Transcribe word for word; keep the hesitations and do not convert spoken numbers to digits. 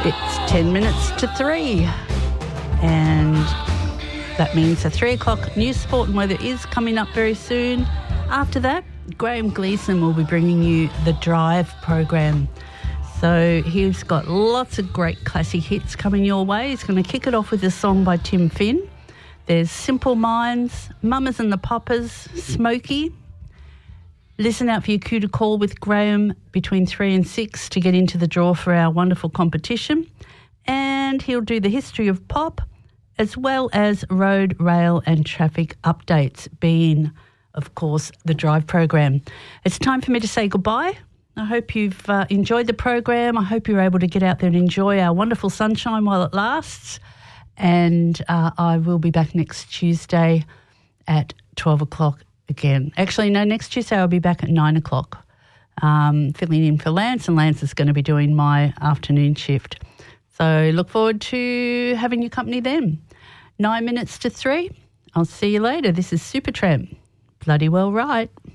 It's ten minutes to three, and that means the three o'clock news, sport and weather is coming up very soon. After that, Graham Gleeson will be bringing you the Drive program. So he's got lots of great classic hits coming your way. He's going to kick it off with a song by Tim Finn. There's Simple Minds, Mamas and the Papas, Smokey. Listen out for your cue to call with Graham between three and six to get into the draw for our wonderful competition. And he'll do the history of pop as well as road, rail and traffic updates, being, of course, the Drive program. It's time for me to say goodbye. I hope you've uh, enjoyed the program. I hope you're able to get out there and enjoy our wonderful sunshine while it lasts. And uh, I will be back next Tuesday at twelve o'clock again. Actually, no, next Tuesday I'll be back at nine o'clock, um, filling in for Lance, and Lance is going to be doing my afternoon shift. So look forward to having your company then. Nine minutes to three. I'll see you later. This is Supertramp. Bloody well right.